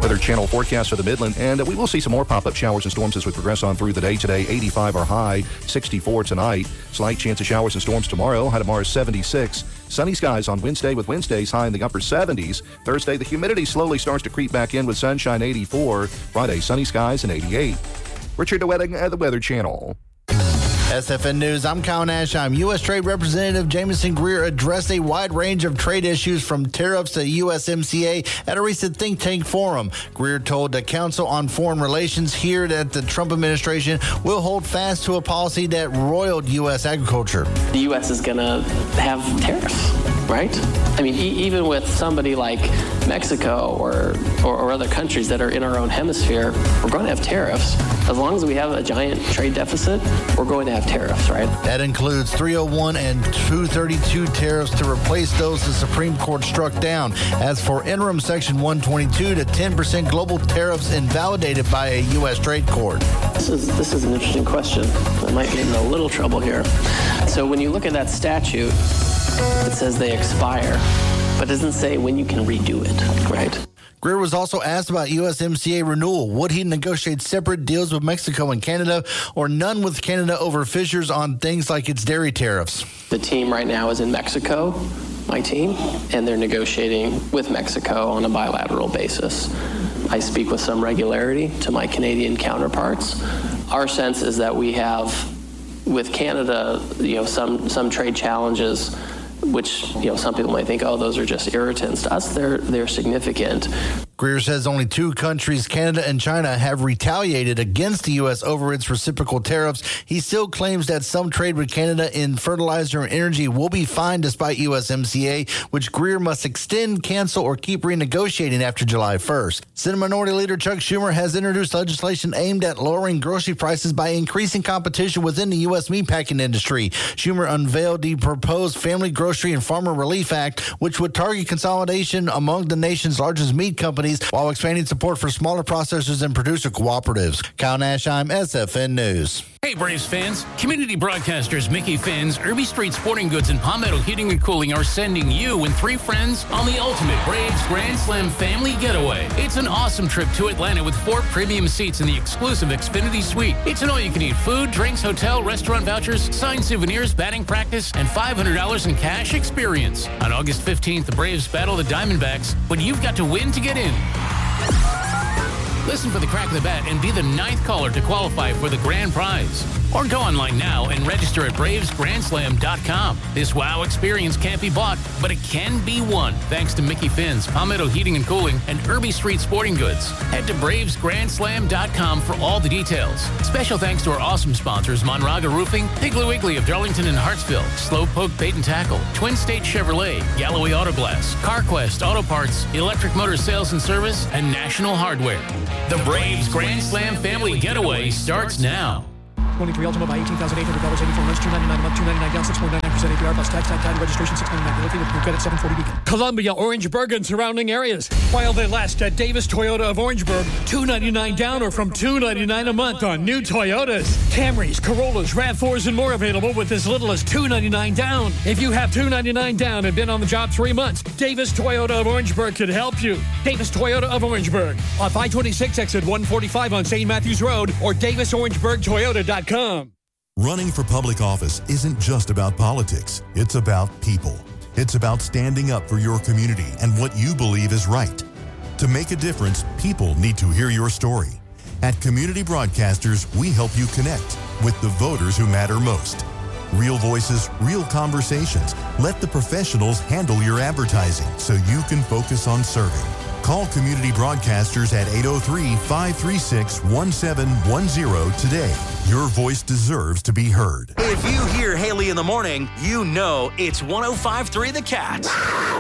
Weather Channel forecast for the Midland, and we will see some more pop-up showers and storms as we progress on through the day today. 85 our high, 64 tonight. Slight chance of showers and storms tomorrow. High tomorrow is 76. Sunny skies on Wednesday with Wednesdays high in the upper 70s. Thursday, the humidity slowly starts to creep back in with sunshine 84. Friday, sunny skies and 88. Richard DeWetting at the Weather Channel. SFN News, I'm Kyle Nashheim. U.S. Trade Representative Jamison Greer addressed a wide range of trade issues from tariffs to USMCA at a recent think tank forum. Greer told the Council on Foreign Relations here that the Trump administration will hold fast to a policy that roiled U.S. agriculture. The U.S. is going to have tariffs, right? I mean, even with somebody like Mexico or other countries that are in our own hemisphere, we're going to have tariffs. As long as we have a giant trade deficit, we're going to have tariffs, right? That includes 301 and 232 tariffs to replace those the Supreme Court struck down. As for interim Section 122 to 10% global tariffs invalidated by a U.S. trade court. This is an interesting question. I might get in a little trouble here. So when you look at that statute, it says they expire, but it doesn't say when you can redo it, right? Greer was also asked about USMCA renewal. Would he negotiate separate deals with Mexico and Canada or none with Canada over fissures on things like its dairy tariffs? The team right now is in Mexico, my team, and they're negotiating with Mexico on a bilateral basis. I speak with some regularity to my Canadian counterparts. Our sense is that we have, with Canada, some trade challenges which, some people might think, oh, those are just irritants. To us, they're significant. Greer says only two countries, Canada and China, have retaliated against the U.S. over its reciprocal tariffs. He still claims that some trade with Canada in fertilizer and energy will be fine despite USMCA, which Greer must extend, cancel, or keep renegotiating after July 1st. Senate Minority Leader Chuck Schumer has introduced legislation aimed at lowering grocery prices by increasing competition within the U.S. meatpacking industry. Schumer unveiled the proposed Family Grocery and Farmer Relief Act, which would target consolidation among the nation's largest meat companies while expanding support for smaller processors and producer cooperatives. Kyle Nashheim, SFN News. Hey, Braves fans. Community broadcasters Mickey Finn's, Irby Street Sporting Goods, and Palmetto Heating and Cooling are sending you and 3 friends on the ultimate Braves Grand Slam family getaway. It's an awesome trip to Atlanta with 4 premium seats in the exclusive Xfinity Suite. It's an all-you-can-eat food, drinks, hotel, restaurant vouchers, signed souvenirs, batting practice, and $500 in cash experience. On August 15th, the Braves battle the Diamondbacks, but you've got to win to get in. Listen for the crack of the bat and be the 9th caller to qualify for the grand prize. Or go online now and register at BravesGrandSlam.com. This wow experience can't be bought, but it can be won. Thanks to Mickey Finn's, Palmetto Heating and Cooling, and Irby Street Sporting Goods. Head to BravesGrandSlam.com for all the details. Special thanks to our awesome sponsors, Monraga Roofing, Piggly Wiggly of Darlington and Hartsville, Slowpoke Bait and Tackle, Twin State Chevrolet, Galloway Auto Glass, CarQuest Auto Parts, Electric Motor Sales and Service, and National Hardware. The Braves Grand Slam Family Getaway starts now. 23 Ultima by $18,800, 84 months, $299 a month, $299 down, 6.99% APR plus tax, time, registration, $699 penalty with good credit, 740 beacon. Columbia, Orangeburg, and surrounding areas. While they last at Davis Toyota of Orangeburg, $299 down or from $299 a month on new Toyotas. Camrys, Corollas, RAV4s, and more available with as little as $299 down. If you have $299 down and been on the job 3 months, Davis Toyota of Orangeburg could help you. Davis Toyota of Orangeburg on 526 exit 145 on St. Matthews Road or DavisOrangeburgToyota.com. Running for public office isn't just about politics. It's about people. It's about standing up for your community and what you believe is right. To make a difference, people need to hear your story. At Community Broadcasters, we help you connect with the voters who matter most. Real voices, real conversations. Let the professionals handle your advertising so you can focus on serving. Call Community Broadcasters at 803-536-1710 today. Your voice deserves to be heard. If you hear Haley in the morning, you know it's 105.3 The Cat.